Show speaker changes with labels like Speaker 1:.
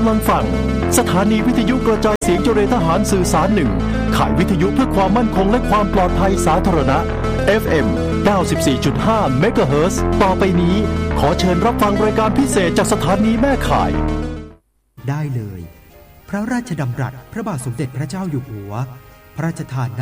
Speaker 1: ำลังฟังสถานีวิทยุกระจายเสียงเจริญทหารสื่อสาร1ข่ายวิทยุเพื่อความมั่นคงและความปลอดภัยสาธารณะ FM 94.5 เมกะเฮิรตซ์ต่อไปนี้ขอเชิญรับฟังรายการพิเศษจากสถานีแม่ข่าย
Speaker 2: ได้เลยพระราชดำรัสพระบาทสมเด็จพระเจ้าอยู่หัวพระราชทาน